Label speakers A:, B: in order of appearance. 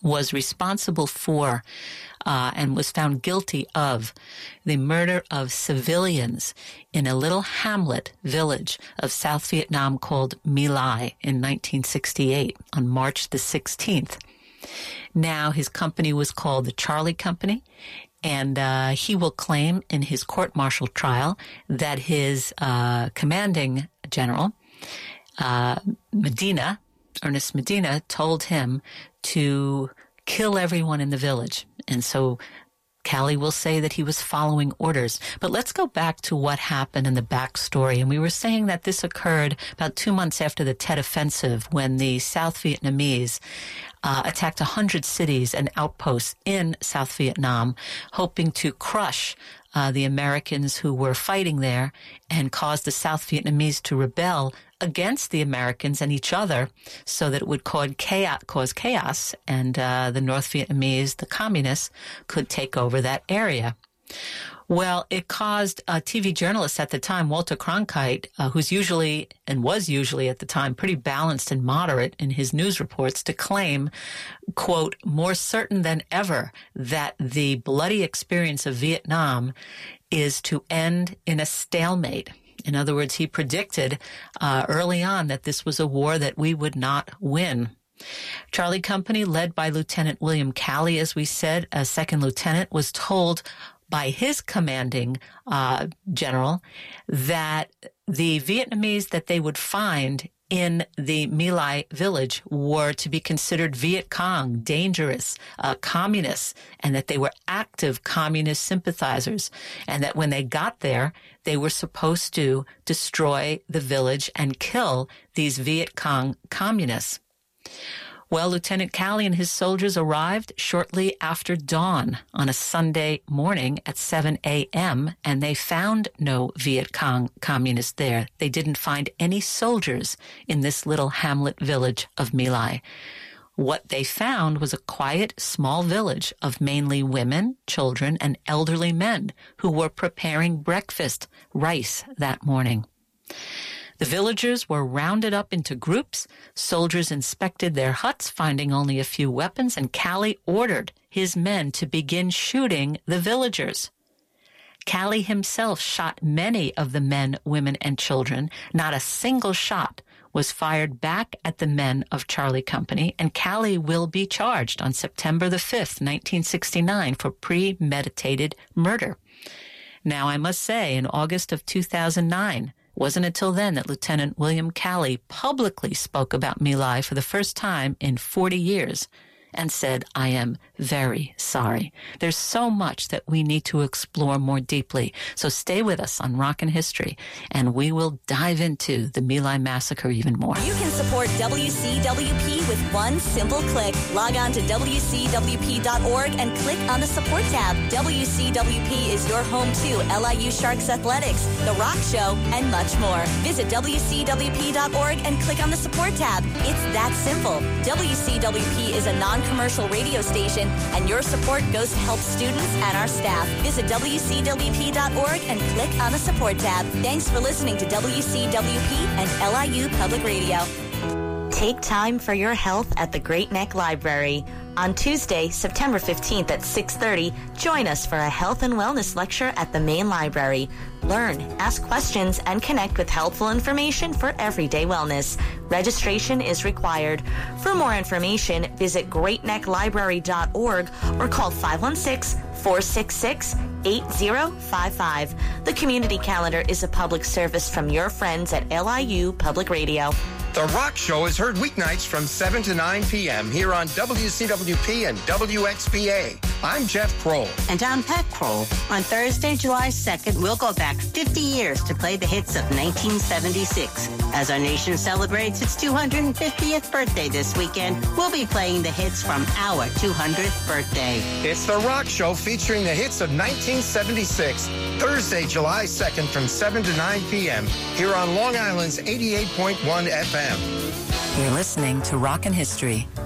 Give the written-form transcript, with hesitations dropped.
A: was responsible for and was found guilty of the murder of civilians in a little hamlet village of South Vietnam called My Lai in 1968 on March the 16th. Now, his company was called the Charlie Company, and he will claim in his court-martial trial that his commanding general, Ernest Medina, told him to kill everyone in the village. And so Calley will say that he was following orders. But let's go back to what happened in the backstory. And we were saying that this occurred about 2 months after the Tet Offensive, when the South Vietnamese attacked 100 cities and outposts in South Vietnam, hoping to crush the Americans who were fighting there and cause the South Vietnamese to rebel against the Americans and each other so that it would cause chaos and the North Vietnamese, the communists, could take over that area. Well, it caused a TV journalist at the time, Walter Cronkite, who's usually and was usually at the time pretty balanced and moderate in his news reports, to claim, quote, more certain than ever that the bloody experience of Vietnam is to end in a stalemate. In other words, he predicted early on that this was a war that we would not win. Charlie Company, led by Lieutenant William Calley, as we said, a second lieutenant, was told by his commanding general that the Vietnamese that they would find in the My Lai village were to be considered Viet Cong, dangerous, communists, and that they were active communist sympathizers, and that when they got there, they were supposed to destroy the village and kill these Viet Cong communists. Well, Lieutenant Calley and his soldiers arrived shortly after dawn on a Sunday morning at 7 a.m., and they found no Viet Cong communists there. They didn't find any soldiers in this little hamlet village of My Lai. What they found was a quiet, small village of mainly women, children, and elderly men who were preparing breakfast, rice, that morning. The villagers were rounded up into groups. Soldiers inspected their huts, finding only a few weapons, and Calley ordered his men to begin shooting the villagers. Calley himself shot many of the men, women, and children. Not a single shot was fired back at the men of Charlie Company, and Calley will be charged on September the 5th, 1969, for premeditated murder. Now, I must say, in August of 2009, wasn't until then that Lieutenant William Calley publicly spoke about My Lai for the first time in 40 years and said, I am very sorry. There's so much that we need to explore more deeply. So stay with us on Rockin' History, and we will dive into the My Lai massacre even more.
B: You can support WCWP with one simple click. Log on to WCWP.org and click on the support tab. WCWP is your home to LIU Sharks Athletics, The Rock Show, and much more. Visit WCWP.org and click on the support tab. It's that simple. WCWP is a non-commercial radio station, and your support goes to help students and our staff. Visit WCWP.org and click on the support tab. Thanks for listening to WCWP and LIU Public Radio. Take time for your health at the Great Neck Library. On Tuesday, September 15th at 6:30, join us for a health and wellness lecture at the main library. Learn, ask questions, and connect with helpful information for everyday wellness. Registration is required. For more information, visit greatnecklibrary.org or call 516-466-8055. The community calendar is a public service from your friends at LIU Public Radio.
C: The Rock Show is heard weeknights from 7 to 9 p.m. here on WCWP and WXBA. I'm Jeff Kroll.
D: And I'm Pat Kroll. On Thursday, July 2nd, we'll go back 50 years to play the hits of 1976. As our nation celebrates its 250th birthday this weekend, we'll be playing the hits from our 200th birthday.
C: It's The Rock Show featuring the hits of 1976. Thursday, July 2nd from 7 to 9 p.m. here on Long Island's 88.1 FM.
A: You're listening to Rockin' History